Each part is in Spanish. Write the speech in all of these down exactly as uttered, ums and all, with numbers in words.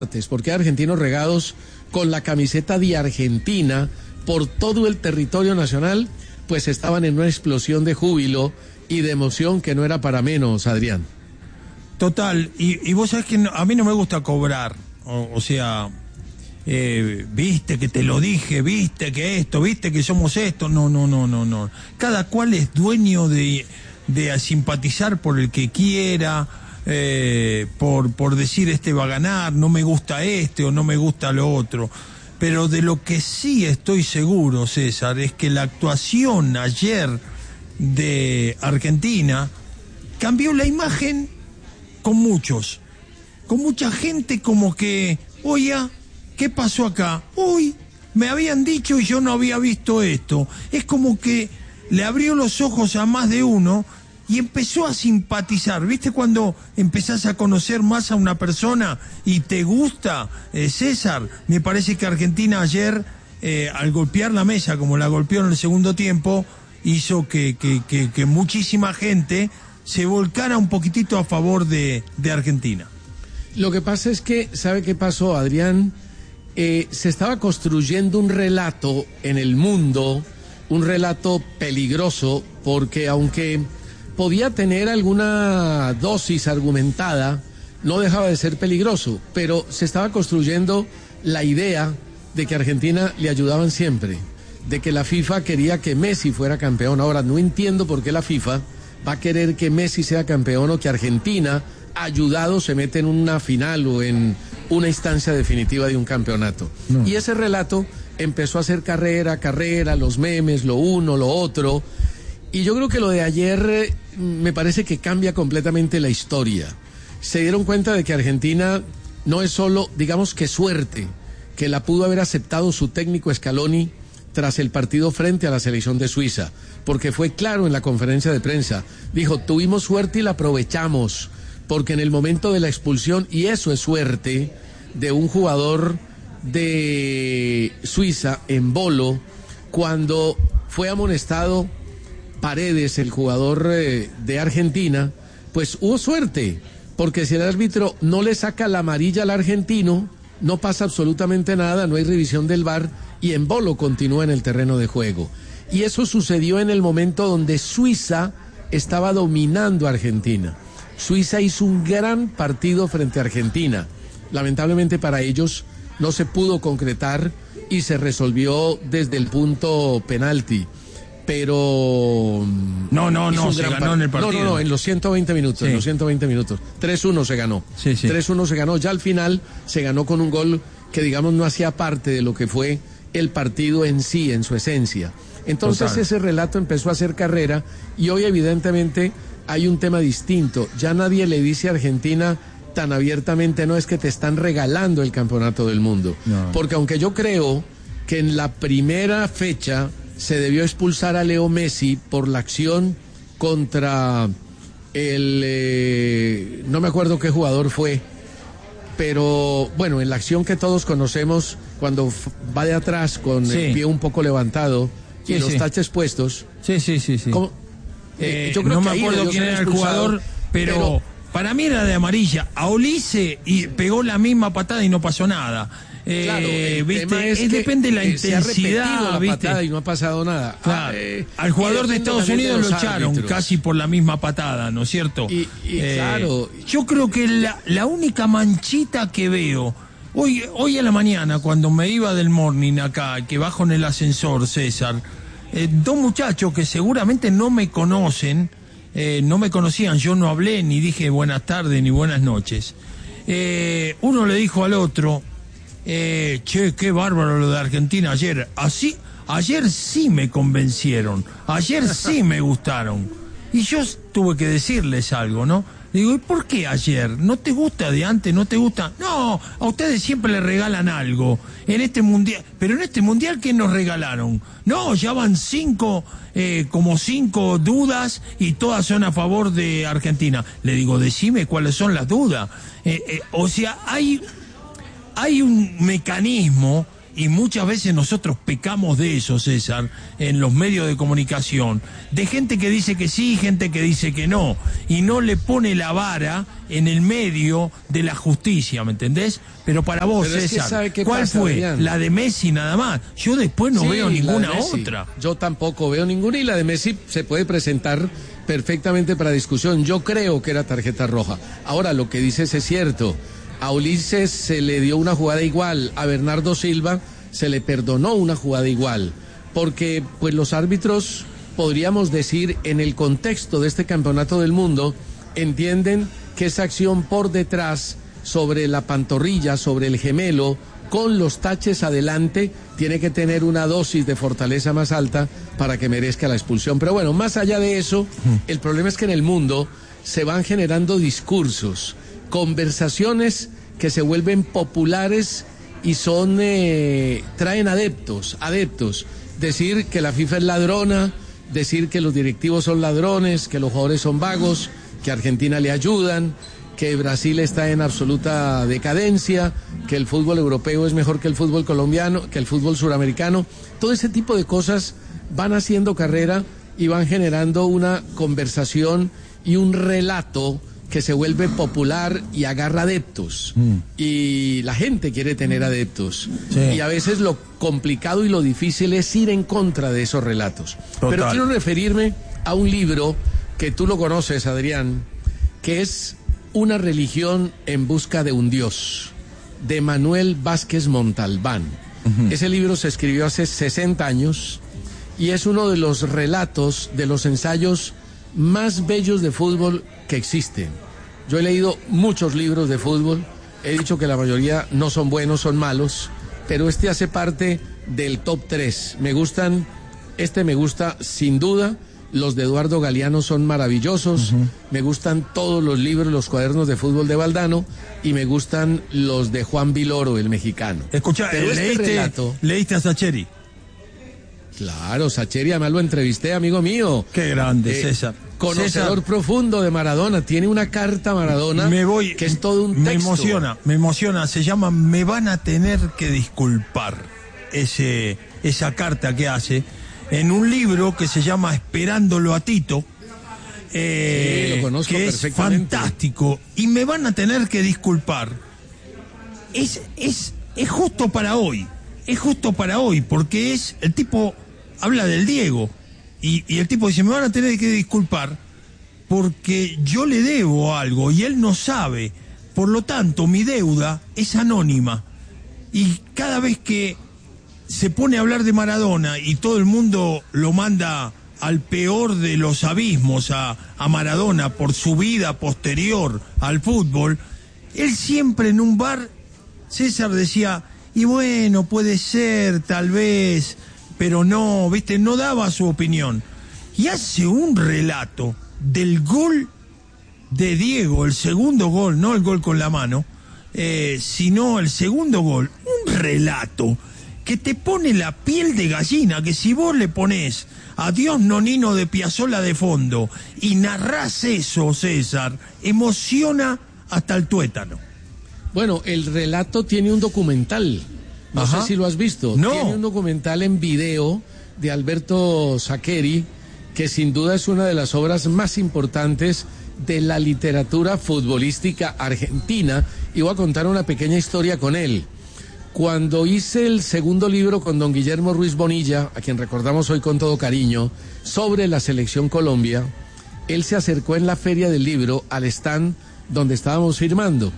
Porque hay argentinos regados con la camiseta de Argentina por todo el territorio nacional, pues estaban en una explosión de júbilo y de emoción que no era para menos, Adrián. Total, y, y vos sabés que no, a mí no me gusta cobrar, o, o sea, eh, viste que te lo dije, viste que esto, viste que somos esto, no, no, no, no, no. Cada cual es dueño de, de simpatizar por el que quiera, eh, por, por decir este va a ganar, no me gusta este o no me gusta lo otro. Pero de lo que sí estoy seguro, César, es que la actuación ayer de Argentina cambió la imagen con muchos, con mucha gente como que, oye, ¿qué pasó acá? Uy, me habían dicho y yo no había visto esto. Es como que le abrió los ojos a más de uno y empezó a simpatizar. ¿Viste cuando empezás a conocer más a una persona y te gusta, eh, César? Me parece que Argentina ayer, eh, al golpear la mesa como la golpeó en el segundo tiempo, hizo que, que, que, que muchísima gente se volcara un poquitito a favor de, de Argentina. Lo que pasa es que, ¿sabe qué pasó, Adrián? Eh, se estaba construyendo un relato en el mundo, un relato peligroso, porque aunque podía tener alguna dosis argumentada, no dejaba de ser peligroso, pero se estaba construyendo la idea de que a Argentina le ayudaban siempre, de que la FIFA quería que Messi fuera campeón. Ahora, no entiendo por qué la FIFA va a querer que Messi sea campeón o que Argentina, ayudado, se mete en una final o en una instancia definitiva de un campeonato. No. Y ese relato empezó a hacer carrera, carrera, los memes, lo uno, lo otro. Y yo creo que lo de ayer eh, me parece que cambia completamente la historia. Se dieron cuenta de que Argentina no es solo, digamos que suerte, que la pudo haber aceptado su técnico Scaloni tras el partido frente a la selección de Suiza, porque fue claro en la conferencia de prensa, dijo, tuvimos suerte y la aprovechamos, porque en el momento de la expulsión, y eso es suerte, de un jugador de Suiza, en Bolo, cuando fue amonestado Paredes, el jugador eh, de Argentina, pues hubo suerte, porque si el árbitro no le saca la amarilla al argentino, no pasa absolutamente nada, no hay revisión del V A R, y en Bolo continúa en el terreno de juego. Y eso sucedió en el momento donde Suiza estaba dominando a Argentina. Suiza hizo un gran partido frente a Argentina. Lamentablemente para ellos no se pudo concretar y se resolvió desde el punto penalti. Pero no, no, no, se ganó par... en el partido. No, no, no, en los ciento veinte minutos, sí. en los ciento veinte minutos. tres uno se ganó. Sí, sí. tres uno se ganó. Ya al final se ganó con un gol que, digamos, no hacía parte de lo que fue el partido en sí, en su esencia. Entonces Total. Ese relato empezó a hacer carrera y hoy evidentemente hay un tema distinto. Ya nadie le dice a Argentina tan abiertamente, no, es que te están regalando el campeonato del mundo. No. Porque aunque yo creo que en la primera fecha se debió expulsar a Leo Messi por la acción contra el... Eh, no me acuerdo qué jugador fue, pero bueno, en la acción que todos conocemos, cuando f- va de atrás con sí. el pie un poco levantado y sí, los sí. taches puestos. Sí, sí, sí, sí. ¿Cómo? Eh, yo creo no que me acuerdo quién era el jugador, pero, pero para mí era de amarilla. A Olise y pegó la misma patada y no pasó nada. Eh, claro, el ¿viste? tema es es que depende de la eh, intensidad, la ¿viste? patada y no ha pasado nada. Claro. Ah, eh, Al jugador de Estados Unidos de lo echaron árbitros. Casi por la misma patada, ¿no es cierto? Y, y eh, claro. Yo creo que la, la única manchita que veo hoy, hoy a la mañana cuando me iba del morning acá, que bajo en el ascensor, César, eh, dos muchachos que seguramente no me conocen, eh, no me conocían, yo no hablé ni dije buenas tardes ni buenas noches. Eh, uno le dijo al otro, Eh, che, qué bárbaro lo de Argentina ayer. Así, ayer sí me convencieron, ayer sí me gustaron. Y yo tuve que decirles algo, ¿no? Digo, ¿y por qué ayer? ¿No te gusta de antes? ¿No te gusta? No, a ustedes siempre les regalan algo. En este mundial, pero en este mundial, ¿qué nos regalaron? No, ya van cinco, eh, como cinco dudas y todas son a favor de Argentina. Le digo, decime cuáles son las dudas. Eh, eh, o sea, hay... Hay un mecanismo y muchas veces nosotros pecamos de eso, César, en los medios de comunicación, de gente que dice que sí, gente que dice que no, y no le pone la vara en el medio de la justicia, ¿me entendés? Pero para vos, Pero César, es que ¿cuál pasa, fue? Adrián? La de Messi nada más. Yo después no Sí, veo la de ninguna Messi. otra. Yo tampoco veo ninguna, y la de Messi se puede presentar perfectamente para discusión. Yo creo que era tarjeta roja. Ahora, lo que dices es cierto. A Ulises se le dio una jugada igual, a Bernardo Silva se le perdonó una jugada igual, porque pues los árbitros, podríamos decir, en el contexto de este campeonato del mundo, entienden que esa acción por detrás, sobre la pantorrilla, sobre el gemelo, con los taches adelante, tiene que tener una dosis de fortaleza más alta para que merezca la expulsión. Pero bueno, más allá de eso, el problema es que en el mundo se van generando discursos, conversaciones que se vuelven populares y son eh, traen adeptos, adeptos. Decir que la FIFA es ladrona, decir que los directivos son ladrones, que los jugadores son vagos, que a Argentina le ayudan, que Brasil está en absoluta decadencia, que el fútbol europeo es mejor que el fútbol colombiano, que el fútbol suramericano. Todo ese tipo de cosas van haciendo carrera y van generando una conversación y un relato que se vuelve popular y agarra adeptos. Mm. Y la gente quiere tener adeptos. Sí. Y a veces lo complicado y lo difícil es ir en contra de esos relatos. Total. Pero quiero referirme a un libro que tú lo conoces, Adrián, que es Una religión en busca de un Dios, de Manuel Vázquez Montalbán. Uh-huh. Ese libro se escribió hace sesenta años y es uno de los relatos, de los ensayos más bellos de fútbol que existen. Yo he leído muchos libros de fútbol, he dicho que la mayoría no son buenos, son malos, pero este hace parte del top tres. Me gustan, este me gusta sin duda. Los de Eduardo Galeano son maravillosos. Uh-huh. Me gustan todos los libros, los cuadernos de fútbol de Valdano, y me gustan los de Juan Viloro, el mexicano. Escucha, pero ¿leíste, este relato, ¿leíste a Sacheri? Claro, Sacheri, además lo entrevisté, amigo mío. Qué grande, eh, César. Conocedor César, profundo de Maradona. Tiene una carta a Maradona me voy, que es todo un texto. Me emociona, me emociona. Se llama Me van a tener que disculpar. Ese, esa carta que hace en un libro que se llama Esperándolo a Tito, eh, sí, lo conozco que es perfectamente. Fantástico, y me van a tener que disculpar. Es, es, es justo para hoy, es justo para hoy, porque es, el tipo habla del Diego, y, y el tipo dice, me van a tener que disculpar porque yo le debo algo y él no sabe, por lo tanto mi deuda es anónima, y cada vez que se pone a hablar de Maradona y todo el mundo lo manda al peor de los abismos a, a Maradona por su vida posterior al fútbol, él siempre en un bar, César decía, y bueno, puede ser, tal vez, pero no, viste, no daba su opinión. Y hace un relato del gol de Diego, el segundo gol, no el gol con la mano, eh, sino el segundo gol, un relato que te pone la piel de gallina, que si vos le ponés Adiós Nonino de Piazzolla de fondo y narrás eso, César, emociona hasta el tuétano. Bueno, el relato tiene un documental, no Ajá. sé si lo has visto, no. Tiene un documental en video de Alberto Saccheri, que sin duda es una de las obras más importantes de la literatura futbolística argentina, y voy a contar una pequeña historia con él. Cuando hice el segundo libro con don Guillermo Ruiz Bonilla, a quien recordamos hoy con todo cariño, sobre la selección Colombia, él se acercó en la feria del libro al stand donde estábamos firmando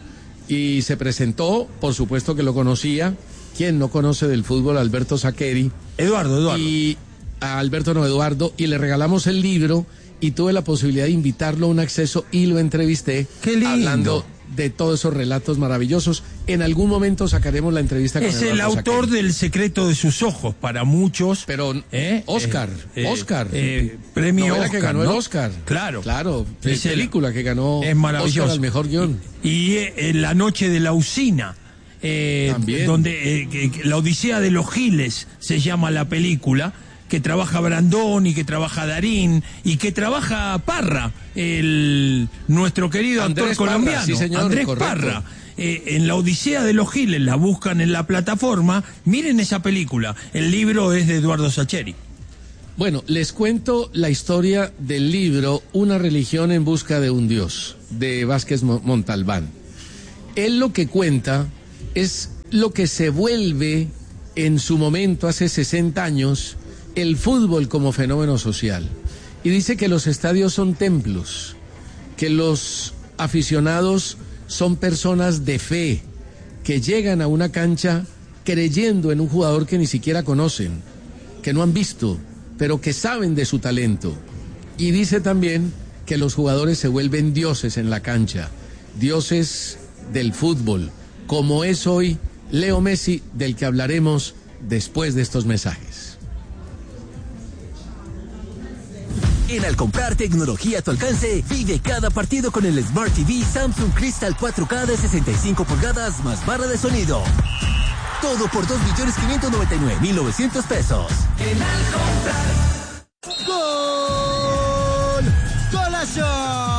y se presentó, por supuesto que lo conocía, quien no conoce del fútbol, Alberto Saccheri. Eduardo, Eduardo. Y a Alberto no, Eduardo, y le regalamos el libro y tuve la posibilidad de invitarlo a un acceso y lo entrevisté. ¡Qué lindo! Hablando de todos esos relatos maravillosos. En algún momento sacaremos la entrevista con Es el autor Saccheri. Del Secreto de sus ojos, para muchos. Pero ¿eh? Oscar, eh, Oscar. Eh, premio novela Oscar, que ganó ¿no? el Oscar. Claro. Claro, es película el, que ganó es maravilloso. Oscar al mejor guión. Y, y eh, La Noche de la Usina, eh, También. donde eh, La Odisea de los Giles se llama la película, que trabaja Brandón y que trabaja Darín y que trabaja Parra, el nuestro querido Andrés actor colombiano, Parra, sí, señor, Andrés correcto. Parra. eh, en la Odisea de los Giles, la buscan en la plataforma, miren esa película. El libro es de Eduardo Sacheri. Bueno, les cuento la historia del libro Una religión en busca de un Dios, de Vázquez Montalbán. Él lo que cuenta es lo que se vuelve en su momento, hace sesenta años, el fútbol como fenómeno social. Y dice que los estadios son templos, que los aficionados son personas de fe, que llegan a una cancha creyendo en un jugador que ni siquiera conocen, que no han visto, pero que saben de su talento. Y dice también que los jugadores se vuelven dioses en la cancha, dioses del fútbol, como es hoy Leo Messi, del que hablaremos después de estos mensajes. En Al comprar tecnología a tu alcance, vive cada partido con el Smart T V Samsung Crystal cuatro K de sesenta y cinco pulgadas más barra de sonido. Todo por dos millones quinientos noventa y nueve mil novecientos pesos. En Al comprar. ¡Gol! ¡Golazo!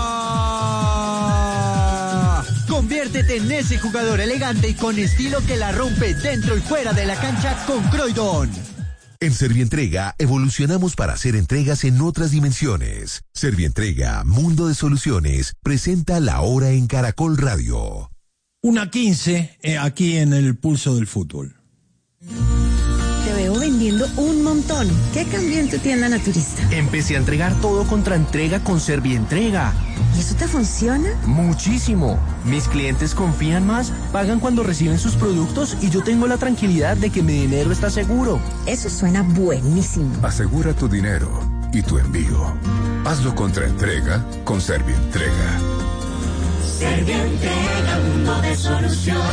Conviértete en ese jugador elegante y con estilo que la rompe dentro y fuera de la cancha con Croydon. En Servientrega evolucionamos para hacer entregas en otras dimensiones. Servientrega, Mundo de Soluciones, presenta La Hora en Caracol Radio. Una quince eh, aquí en el Pulso del Fútbol. Te veo vendiendo un montón. ¿Qué cambió en tu tienda naturista? Empecé a entregar todo contra entrega con Servientrega. ¿Y eso te funciona? Muchísimo. Mis clientes confían más, pagan cuando reciben sus productos y yo tengo la tranquilidad de que mi dinero está seguro. Eso suena buenísimo. Asegura tu dinero y tu envío. Hazlo contra entrega con Servientrega. Servientrega, mundo de soluciones.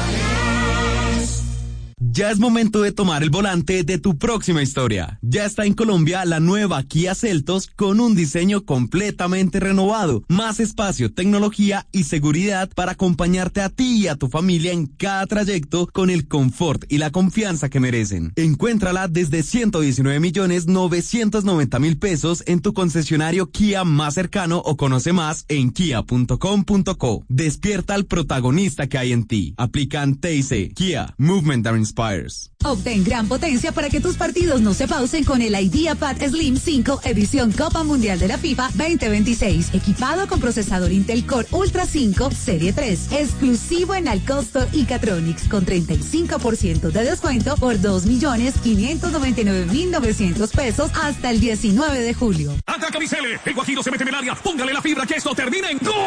Ya es momento de tomar el volante de tu próxima historia. Ya está en Colombia la nueva Kia Seltos con un diseño completamente renovado, más espacio, tecnología y seguridad para acompañarte a ti y a tu familia en cada trayecto con el confort y la confianza que merecen. Encuéntrala desde ciento diecinueve millones novecientos noventa mil pesos en tu concesionario Kia más cercano o conoce más en kia punto com punto co. Despierta al protagonista que hay en ti. Aplican T I C. Kia, Movement that Inspires. Obtén gran potencia para que tus partidos no se pausen con el IdeaPad Slim cinco edición Copa Mundial de la FIFA veinte veintiséis, equipado con procesador Intel Core Ultra cinco Serie tres, exclusivo en Alcostor y Catronics, con treinta y cinco por ciento de descuento por dos millones quinientos noventa y nueve mil novecientos pesos hasta el diecinueve de julio. Ataca Micele, el Guajiro se mete en el área, póngale la fibra que esto termina en ¡gol!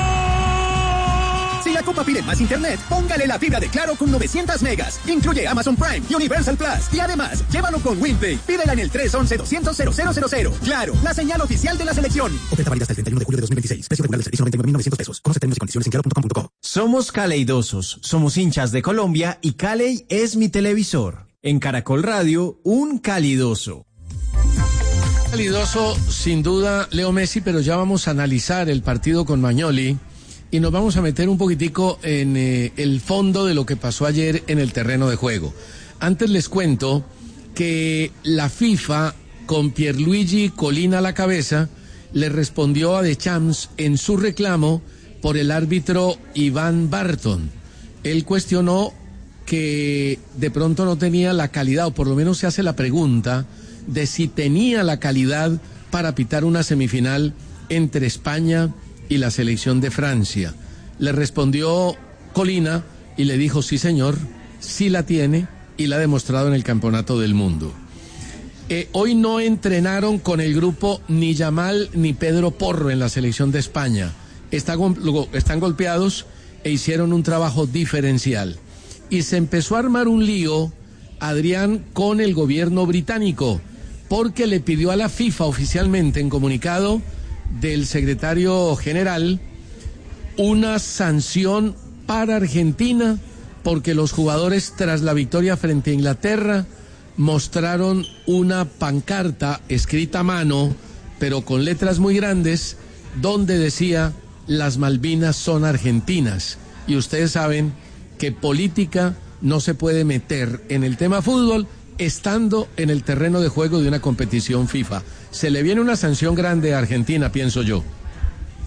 Si la Copa pide más internet, póngale la fibra de Claro con novecientos megas. Incluye Amazon Prime y Universal Plus. Y además, llévalo con WinPay. Pídela en el tres once doscientos cero cero cero cero. Claro, la señal oficial de la selección. Oferta válida hasta el treinta y uno de julio de dos mil veintiséis. Precio regular del servicio noventa y nueve mil novecientos pesos. Conoce términos y condiciones en claro punto com punto co. Somos caleidosos, somos hinchas de Colombia y Caley es mi televisor. En Caracol Radio, un calidoso. Calidoso, sin duda, Leo Messi, pero ya vamos a analizar el partido con Magnoli. Y nos vamos a meter un poquitico en eh, el fondo de lo que pasó ayer en el terreno de juego. Antes les cuento que la FIFA, con Pierluigi Collina a la cabeza, le respondió a Deschamps en su reclamo por el árbitro Iván Barton. Él cuestionó que de pronto no tenía la calidad, o por lo menos se hace la pregunta de si tenía la calidad para pitar una semifinal entre España y la selección de Francia. Le respondió Collina y le dijo, sí señor, sí la tiene y la ha demostrado en el Campeonato del Mundo. Eh, hoy no entrenaron con el grupo ni Yamal ni Pedro Porro en la selección de España. Está, están golpeados e hicieron un trabajo diferencial. Y se empezó a armar un lío, Adrián, con el gobierno británico, porque le pidió a la FIFA oficialmente en comunicado del secretario general una sanción para Argentina porque los jugadores tras la victoria frente a Inglaterra mostraron una pancarta escrita a mano pero con letras muy grandes donde decía las Malvinas son argentinas, y ustedes saben que política no se puede meter en el tema fútbol estando en el terreno de juego de una competición FIFA. Se le viene una sanción grande a Argentina, pienso yo.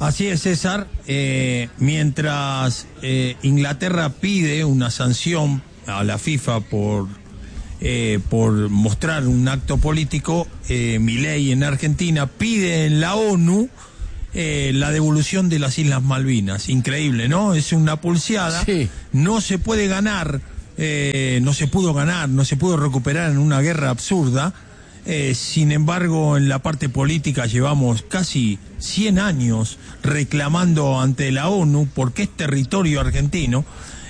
Así es, César. Eh, mientras eh, Inglaterra pide una sanción a la FIFA por, eh, por mostrar un acto político, eh, Milei en Argentina pide en la ONU eh, la devolución de las Islas Malvinas. Increíble, ¿no? Es una pulseada. Sí. No se puede ganar, eh, no se pudo ganar, no se pudo recuperar en una guerra absurda. Eh, sin embargo, en la parte política llevamos casi cien años reclamando ante la ONU porque es territorio argentino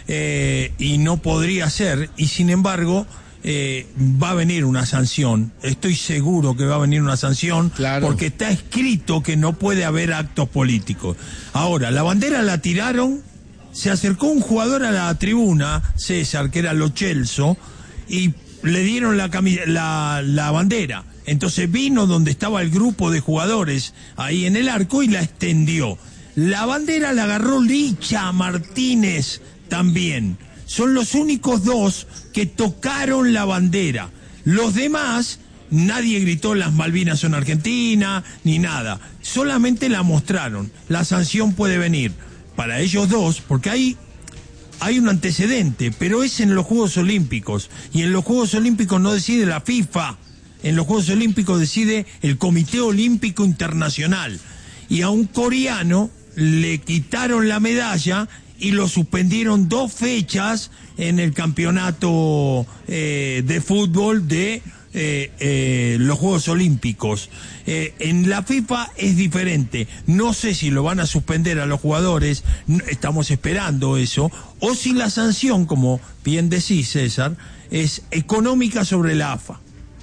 eh, y no podría ser, y sin embargo eh, va a venir una sanción. Estoy seguro que va a venir una sanción, claro, porque está escrito que no puede haber actos políticos. Ahora, la bandera la tiraron, se acercó un jugador a la tribuna, César, que era Lo Celso, y le dieron la, la, la bandera. Entonces vino donde estaba el grupo de jugadores ahí en el arco y la extendió. La bandera la agarró Licha Martínez también. Son los únicos dos que tocaron la bandera. Los demás, nadie gritó las Malvinas son Argentina, ni nada. Solamente la mostraron. La sanción puede venir para ellos dos, porque hay... Hay un antecedente, pero es en los Juegos Olímpicos. Y en los Juegos Olímpicos no decide la FIFA. En los Juegos Olímpicos decide el Comité Olímpico Internacional. Y a un coreano le quitaron la medalla y lo suspendieron dos fechas en el campeonato eh, de fútbol de eh, eh, los Juegos Olímpicos. Eh, en la FIFA es diferente. No sé si lo van a suspender a los jugadores, estamos esperando eso, o si la sanción, como bien decís, César, es económica sobre la A F A.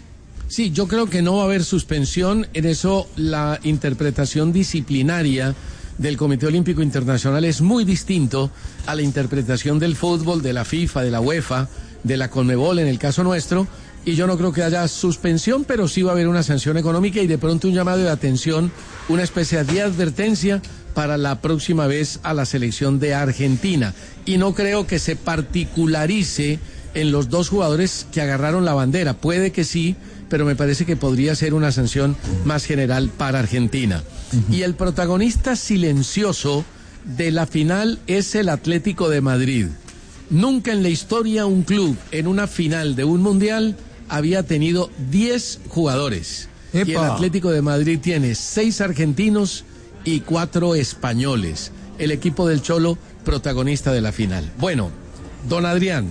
Sí, yo creo que no va a haber suspensión. En eso la interpretación disciplinaria del Comité Olímpico Internacional es muy distinto a la interpretación del fútbol, de la FIFA, de la UEFA, de la Conmebol en el caso nuestro. Y yo no creo que haya suspensión, pero sí va a haber una sanción económica y de pronto un llamado de atención, una especie de advertencia para la próxima vez a la selección de Argentina. Y no creo que se particularice en los dos jugadores que agarraron la bandera. Puede que sí, pero me parece que podría ser una sanción más general para Argentina. Uh-huh. Y el protagonista silencioso de la final es el Atlético de Madrid. Nunca en la historia un club en una final de un mundial había tenido diez jugadores. ¡Epa! Y el Atlético de Madrid tiene seis argentinos y cuatro españoles. El equipo del Cholo, protagonista de la final. Bueno, don Adrián,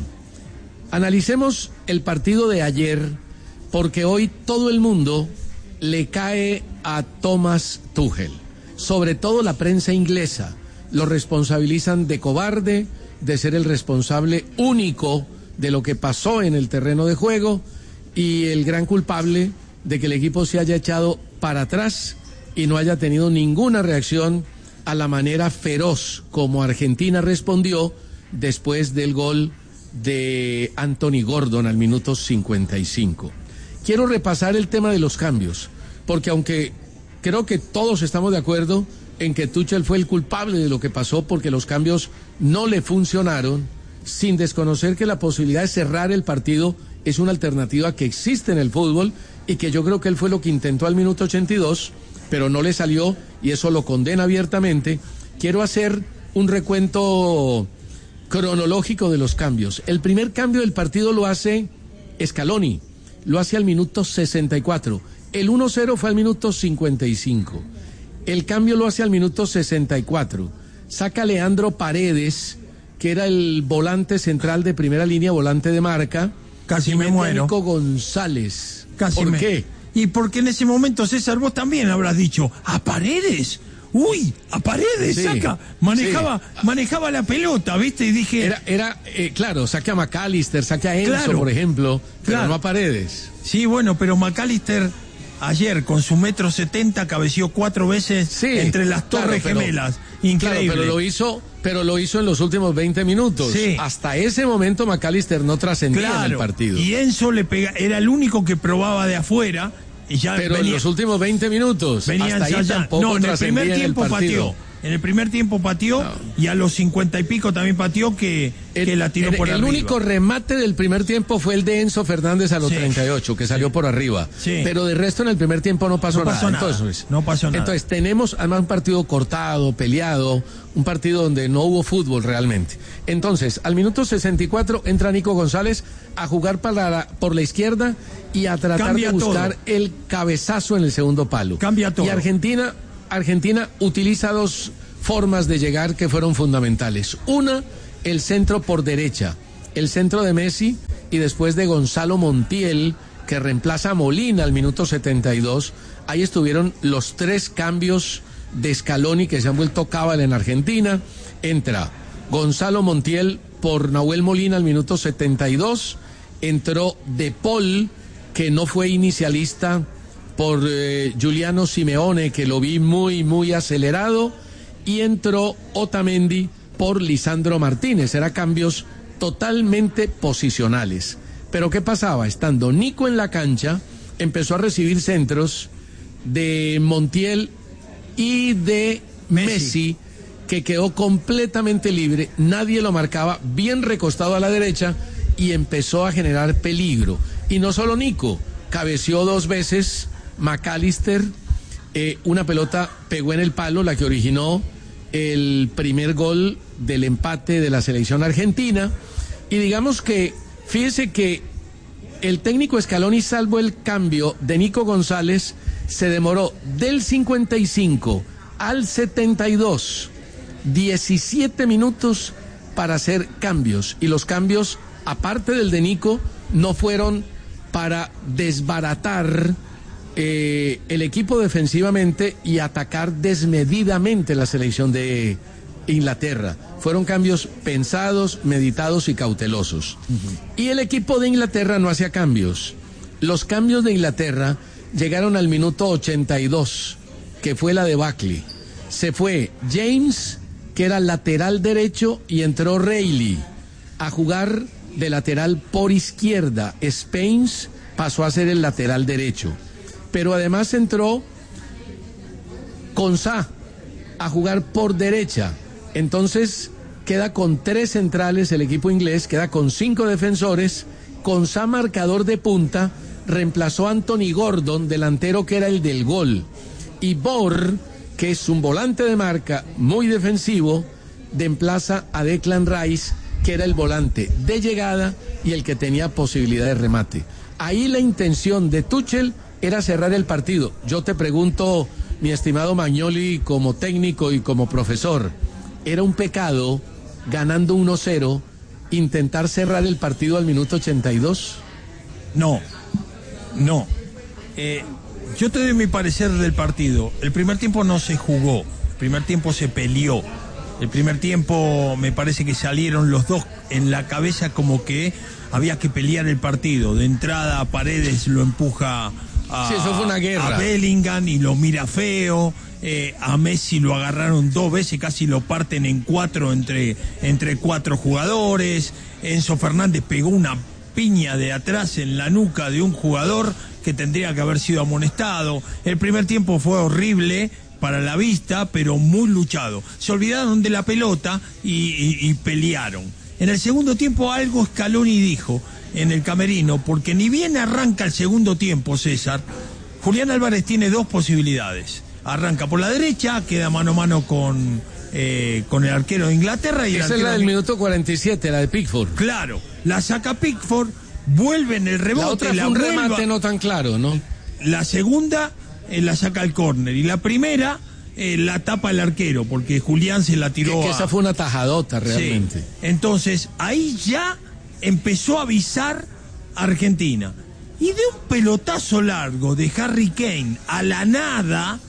analicemos el partido de ayer, porque hoy todo el mundo le cae a Thomas Tuchel. Sobre todo la prensa inglesa. Lo responsabilizan de cobarde, de ser el responsable único de lo que pasó en el terreno de juego y el gran culpable de que el equipo se haya echado para atrás y no haya tenido ninguna reacción a la manera feroz como Argentina respondió después del gol de Anthony Gordon al minuto cincuenta y cinco. Quiero repasar el tema de los cambios, porque aunque creo que todos estamos de acuerdo en que Tuchel fue el culpable de lo que pasó porque los cambios no le funcionaron, sin desconocer que la posibilidad de cerrar el partido es una alternativa que existe en el fútbol y que yo creo que él fue lo que intentó al minuto ochenta y dos, pero no le salió y eso lo condena abiertamente. Quiero hacer un recuento cronológico de los cambios. El primer cambio del partido lo hace Scaloni, lo hace al minuto sesenta y cuatro. El uno cero fue al minuto cincuenta y cinco. El cambio lo hace al minuto sesenta y cuatro. Saca a Leandro Paredes, que era el volante central de primera línea, volante de marca. Casi me muero. Nico González. Casi ¿Por me... qué? Y porque en ese momento, César, vos también habrás dicho, ¿a Paredes? Uy, a Paredes, sí, saca. Manejaba, sí. manejaba la pelota, ¿viste? Y dije... Era, era eh, claro, saque a McAllister, saque a Enzo, claro, por ejemplo, pero claro. no a Paredes. Sí, bueno, pero McAllister ayer con su metro setenta cabeció cuatro veces sí, entre las torres claro, pero, gemelas. Increíble. Claro, pero lo hizo, pero lo hizo en los últimos veinte minutos. Sí. Hasta ese momento McAllister no trascendía claro, en el partido. Y Enzo le pega, era el único que probaba de afuera. Y ya pero venía, en los últimos veinte minutos venía hasta ahí tampoco no, en el primer tiempo en el pateó. En el primer tiempo pateó no. y a los cincuenta y pico también pateó que, el, que la tiró el, por el arriba. El único remate del primer tiempo fue el de Enzo Fernández a los sí. treinta y ocho, que salió sí. por arriba. Sí. Pero de resto en el primer tiempo no pasó, no pasó nada. nada. Entonces, no pasó nada. Entonces tenemos además un partido cortado, peleado, un partido donde no hubo fútbol realmente. Entonces, al minuto sesenta y cuatro entra Nico González a jugar para la, por la izquierda y a tratar Cambia de buscar todo. el cabezazo en el segundo palo. Cambia todo. Y Argentina, Argentina utiliza dos formas de llegar que fueron fundamentales. Una, el centro por derecha, el centro de Messi y después de Gonzalo Montiel, que reemplaza a Molina al minuto setenta y dos. Ahí estuvieron los tres cambios de Scaloni que se han vuelto cábala en Argentina. Entra Gonzalo Montiel por Nahuel Molina al minuto setenta y dos. Entró De Paul, que no fue inicialista, por eh, Giuliano Simeone, que lo vi muy, muy acelerado. Y entró Otamendi por Lisandro Martínez. Eran cambios totalmente posicionales. Pero ¿qué pasaba? Estando Nico en la cancha, empezó a recibir centros de Montiel y de Messi, Messi, que quedó completamente libre. Nadie lo marcaba, bien recostado a la derecha, y empezó a generar peligro. Y no solo Nico, cabeceó dos veces McAllister. Eh, una pelota pegó en el palo, la que originó el primer gol del empate de la selección argentina. Y digamos que, fíjese que el técnico Scaloni, salvo el cambio de Nico González, se demoró del cincuenta y cinco al setenta y dos, diecisiete minutos para hacer cambios. Y los cambios, aparte del de Nico, no fueron para desbaratar Eh, el equipo defensivamente y atacar desmedidamente la selección de Inglaterra. Fueron cambios pensados, meditados y cautelosos. Uh-huh. Y el equipo de Inglaterra no hacía cambios. Los cambios de Inglaterra llegaron al minuto ochenta y dos, que fue la debacle. Se fue James, que era lateral derecho, y entró Reilly a jugar de lateral por izquierda. Spence pasó a ser el lateral derecho. Pero además entró Konsa a jugar por derecha. Entonces queda con tres centrales el equipo inglés, queda con cinco defensores. Konsa, marcador de punta, reemplazó a Anthony Gordon, delantero que era el del gol. Y Bor, que es un volante de marca muy defensivo, reemplaza a Declan Rice, que era el volante de llegada y el que tenía posibilidad de remate. Ahí la intención de Tuchel era cerrar el partido. Yo te pregunto, mi estimado Magnoli, como técnico y como profesor, ¿era un pecado, ganando uno cero, intentar cerrar el partido al minuto ochenta y dos? No, no. Eh, yo te doy mi parecer del partido. El primer tiempo no se jugó, el primer tiempo se peleó. El primer tiempo me parece que salieron los dos en la cabeza como que había que pelear el partido. De entrada, Paredes lo empuja a, sí, eso fue una guerra. a Bellingham y lo mira feo. Eh, a Messi lo agarraron dos veces, casi lo parten en cuatro entre, entre cuatro jugadores. Enzo Fernández pegó una piña de atrás en la nuca de un jugador que tendría que haber sido amonestado. El primer tiempo fue horrible para la vista, pero muy luchado. Se olvidaron de la pelota y, y, y pelearon. En el segundo tiempo algo Scaloni dijo en el camerino, porque ni bien arranca el segundo tiempo, César, Julián Álvarez tiene dos posibilidades. Arranca por la derecha, queda mano a mano con, eh, con el arquero de Inglaterra. Y esa es la del minuto cuarenta y siete, la de Pickford. Claro, la saca Pickford, vuelve en el rebote. La otra la fue un vuelva, remate no tan claro, ¿no? La segunda eh, la saca al córner y la primera eh, la tapa el arquero, porque Julián se la tiró. Que, que a... esa fue una tajadota realmente. Sí. Entonces, ahí ya empezó a avisar a Argentina. Y de un pelotazo largo de Harry Kane a la nada,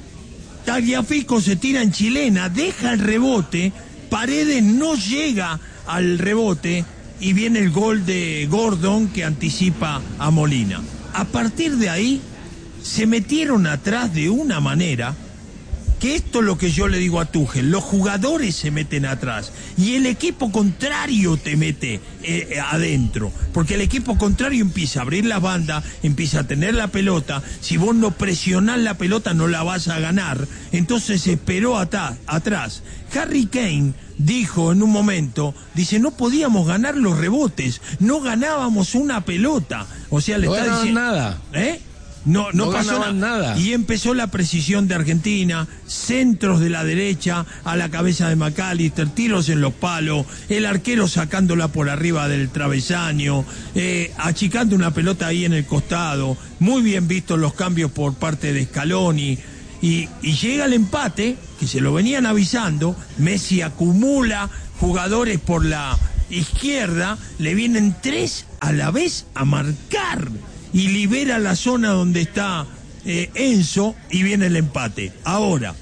Tagliafico se tira en chilena, deja el rebote, Paredes no llega al rebote y viene el gol de Gordon que anticipa a Molina. A partir de ahí se metieron atrás de una manera que esto es lo que yo le digo a Tuchel, los jugadores se meten atrás y el equipo contrario te mete eh, adentro, porque el equipo contrario empieza a abrir la banda, empieza a tener la pelota, si vos no presionás la pelota no la vas a ganar, entonces esperó atá, atrás. Harry Kane dijo en un momento, dice, no podíamos ganar los rebotes, no ganábamos una pelota, o sea, le no está diciendo nada. ¿Eh? No, no, no pasó nada. nada. Y empezó la precisión de Argentina, centros de la derecha a la cabeza de McAllister, tiros en los palos, el arquero sacándola por arriba del travesaño, eh, achicando una pelota ahí en el costado, muy bien vistos los cambios por parte de Scaloni, y, y llega el empate, que se lo venían avisando, Messi acumula jugadores por la izquierda, le vienen tres a la vez a marcar, y libera la zona donde está eh, Enzo y viene el empate. Ahora,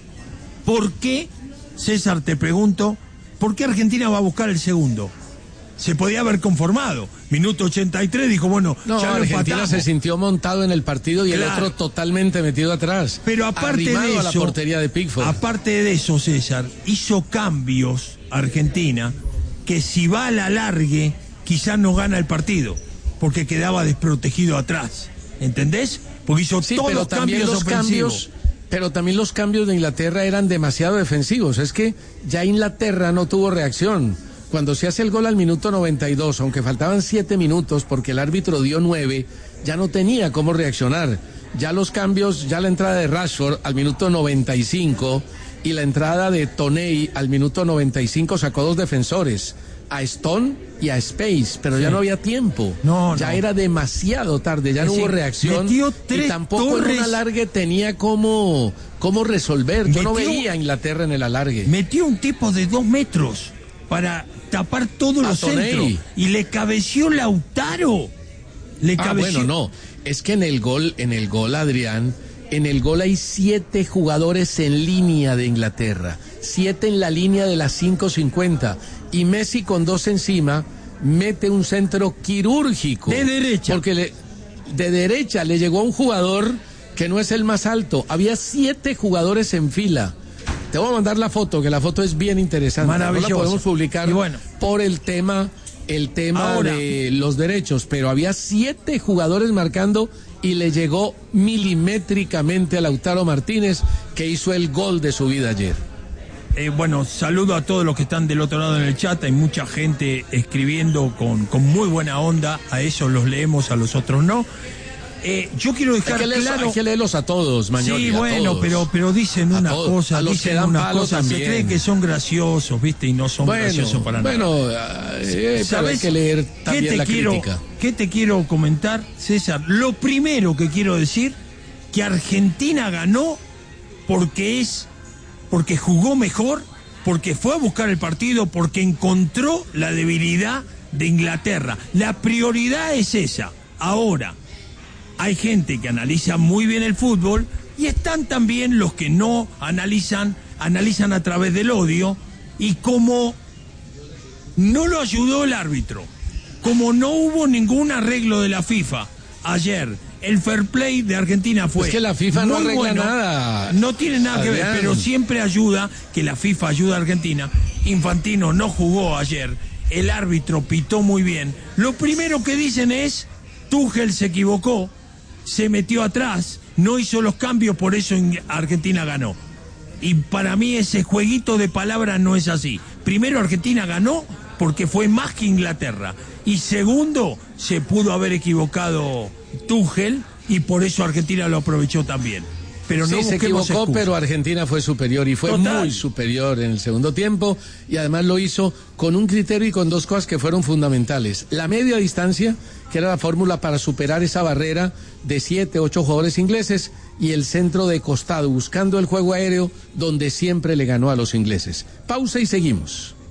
¿por qué, César, te pregunto, por qué Argentina va a buscar el segundo? Se podía haber conformado. Minuto ochenta y tres dijo, bueno, no, ya lo Argentina empatamos. Se sintió montado en el partido y claro. el otro totalmente metido atrás. Pero aparte de eso, a la portería de Pickford. Aparte de eso, César, hizo cambios Argentina que si va a la largue, quizás no gana el partido, porque quedaba desprotegido atrás, ¿entendés? Porque hizo sí, todos pero los cambios los ofensivos. Cambios, pero también los cambios de Inglaterra eran demasiado defensivos. Es que ya Inglaterra no tuvo reacción. Cuando se hace el gol al minuto noventa y dos, aunque faltaban siete minutos porque el árbitro dio nueve, ya no tenía cómo reaccionar. Ya los cambios, ya la entrada de Rashford al minuto noventa y cinco y la entrada de Toney al minuto noventa y cinco sacó dos defensores, a Stone y a Space, pero sí. ya no había tiempo. No, ya no. era demasiado tarde, ya es no decir, hubo reacción y tampoco torres. en un alargue tenía cómo, cómo resolver. Yo metió, no veía a Inglaterra en el alargue. Metió un tipo de dos metros para tapar todos a los Toney. centros y le cabeció Lautaro. Le ah, cabeció. bueno, no. Es que en el gol, en el gol, Adrián, en el gol hay siete jugadores en línea de Inglaterra, siete en la línea de las cinco cincuenta. Y Messi con dos encima mete un centro quirúrgico. De derecha. Porque le, de derecha le llegó a un jugador que no es el más alto. Había siete jugadores en fila. Te voy a mandar la foto, que la foto es bien interesante. Maravilloso. No la podemos publicar y bueno, por el tema, el tema ahora, de los derechos, pero había siete jugadores marcando y le llegó milimétricamente a Lautaro Martínez, que hizo el gol de su vida ayer. Eh, bueno, saludo a todos los que están del otro lado en el chat. Hay mucha gente escribiendo con, con muy buena onda. A esos los leemos, a los otros no. Eh, yo quiero dejar hay que leerlos, claro... Hay que leerlos a todos, Mañoli. Sí, bueno, pero, pero dicen una cosa, dicen una cosa. Se creen que son graciosos, ¿viste? Y no son bueno, graciosos para bueno, nada. Bueno, eh, ¿sabes hay que leer también ¿qué te la quiero, crítica? ¿Qué te quiero comentar, César? Lo primero que quiero decir, que Argentina ganó porque es... porque jugó mejor, porque fue a buscar el partido, porque encontró la debilidad de Inglaterra. La prioridad es esa. Ahora, hay gente que analiza muy bien el fútbol y están también los que no analizan, analizan a través del odio, y como no lo ayudó el árbitro, como no hubo ningún arreglo de la FIFA ayer, el fair play de Argentina fue... Es que la FIFA no arregla bueno, nada. No tiene nada Adrián. que ver, pero siempre ayuda, que la FIFA ayuda a Argentina. Infantino no jugó ayer, el árbitro pitó muy bien. Lo primero que dicen es, Tuchel se equivocó, se metió atrás, no hizo los cambios, por eso Argentina ganó. Y para mí ese jueguito de palabras no es así. Primero, Argentina ganó porque fue más que Inglaterra. Y segundo, se pudo haber equivocado Tuchel y por eso Argentina lo aprovechó también. Pero no sí, se equivocó, excusas. pero Argentina fue superior y fue Total. muy superior en el segundo tiempo, y además lo hizo con un criterio y con dos cosas que fueron fundamentales. La media distancia, que era la fórmula para superar esa barrera de siete, ocho jugadores ingleses, y el centro de costado, buscando el juego aéreo donde siempre le ganó a los ingleses. Pausa y seguimos.